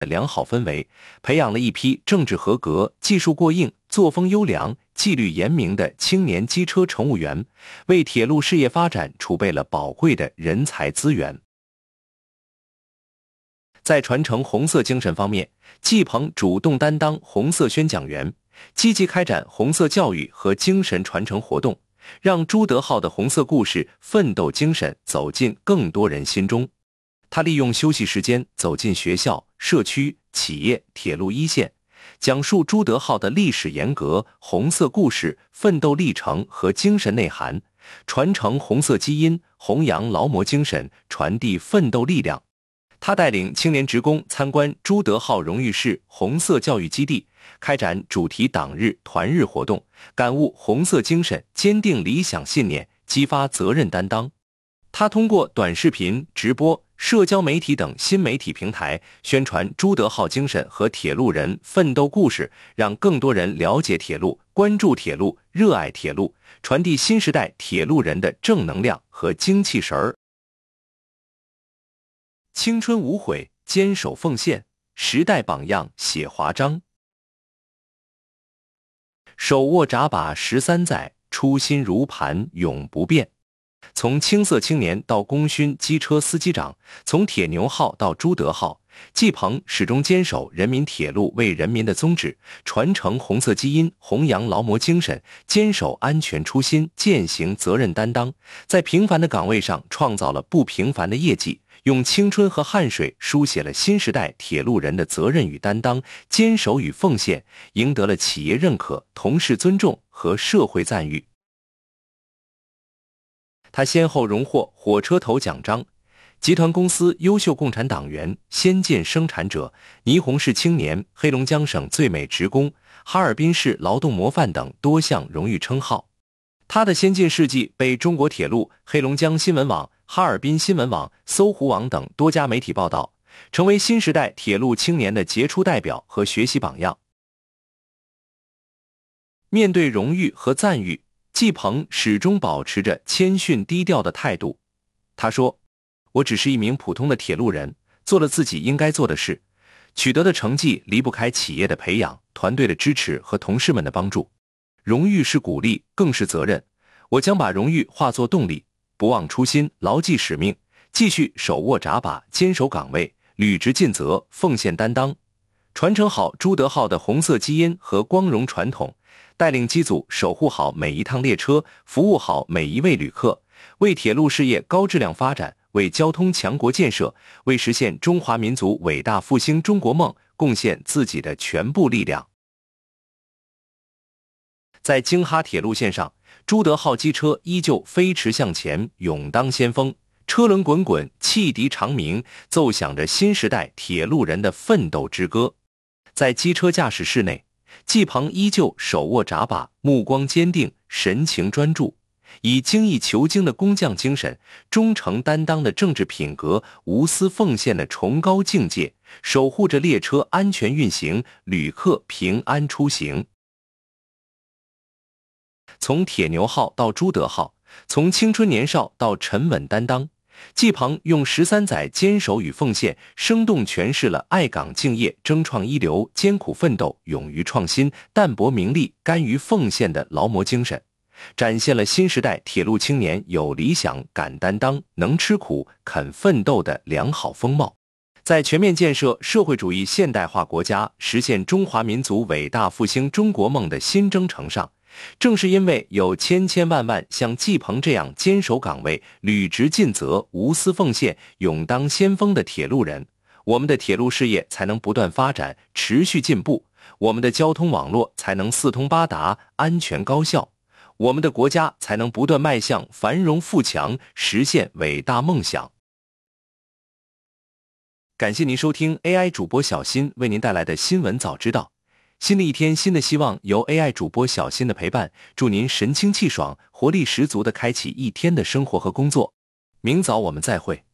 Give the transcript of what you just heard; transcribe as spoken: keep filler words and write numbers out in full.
良好氛围，培养了一批政治合格、技术过硬、作风优良、纪律严明的青年机车乘务员，为铁路事业发展储备了宝贵的人才资源。在传承红色精神方面，季鹏主动担当红色宣讲员，积极开展红色教育和精神传承活动，让朱德浩的红色故事、奋斗精神走进更多人心中。他利用休息时间走进学校、社区、企业、铁路一线，讲述朱德浩的历史沿革、红色故事、奋斗历程和精神内涵，传承红色基因，弘扬劳模精神，传递奋斗力量。他带领青年职工参观朱德浩荣誉市红色教育基地，开展主题党日、团日活动，感悟红色精神，坚定理想信念，激发责任担当。他通过短视频、直播、社交媒体等新媒体平台宣传朱德浩精神和铁路人奋斗故事，让更多人了解铁路、关注铁路、热爱铁路，传递新时代铁路人的正能量和精气神儿。青春无悔，坚守奉献，时代榜样写华章。手握闸把十三载，初心如磐永不变。从青色青年到功勋机车司机长，从铁牛号到朱德浩，季鹏始终坚守人民铁路为人民的宗旨，传承红色基因，弘扬劳模精神，坚守安全初心，践行责任担当，在平凡的岗位上创造了不平凡的业绩，用青春和汗水书写了新时代铁路人的责任与担当、坚守与奉献，赢得了企业认可、同事尊重和社会赞誉。他先后荣获火车头奖章、集团公司优秀共产党员、先进生产者、霓虹市青年、黑龙江省最美职工、哈尔滨市劳动模范等多项荣誉称号。他的先进事迹被中国铁路、黑龙江新闻网、哈尔滨新闻网、搜狐网等多家媒体报道，成为新时代铁路青年的杰出代表和学习榜样。面对荣誉和赞誉，季鹏始终保持着谦逊低调的态度。他说：“我只是一名普通的铁路人，做了自己应该做的事，取得的成绩离不开企业的培养、团队的支持和同事们的帮助。荣誉是鼓励，更是责任。我将把荣誉化作动力，不忘初心，牢记使命，继续手握闸把，坚守岗位，履职尽责，奉献担当，传承好朱德浩的红色基因和光荣传统，带领机组守护好每一趟列车，服务好每一位旅客，为铁路事业高质量发展，为交通强国建设，为实现中华民族伟大复兴中国梦贡献自己的全部力量。”在京哈铁路线上，朱德浩机车依旧飞驰向前，勇当先锋，车轮滚滚，汽笛长鸣，奏响着新时代铁路人的奋斗之歌。在机车驾驶室内，季鹏依旧手握闸把，目光坚定，神情专注，以精益求精的工匠精神、忠诚担当的政治品格、无私奉献的崇高境界，守护着列车安全运行，旅客平安出行。从铁牛号到朱德浩，从青春年少到沉稳担当，季鹏用十三载坚守与奉献，生动诠释了爱岗敬业、争创一流、艰苦奋斗、勇于创新、淡泊名利、甘于奉献的劳模精神，展现了新时代铁路青年有理想、敢担当、能吃苦、肯奋斗的良好风貌。在全面建设社会主义现代化国家、实现中华民族伟大复兴中国梦的新征程上，正是因为有千千万万像季鹏这样坚守岗位、履职尽责、无私奉献、勇当先锋的铁路人，我们的铁路事业才能不断发展、持续进步，我们的交通网络才能四通八达、安全高效，我们的国家才能不断迈向繁荣富强，实现伟大梦想。感谢您收听 A I 主播小新为您带来的新闻早知道。新的一天，新的希望，由 A I 主播小新的陪伴，祝您神清气爽、活力十足地开启一天的生活和工作。明早我们再会。